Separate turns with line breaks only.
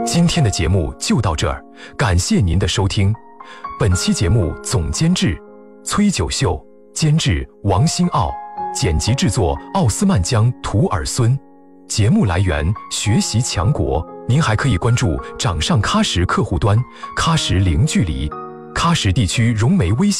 今天的节目就到这儿，感谢您的收听。本期节目总监制崔九秀，监制王新奥，剪辑制作奥斯曼江图尔孙。节目来源学习强国。您还可以关注掌上喀什客户端，喀什零距离，喀什地区融媒微信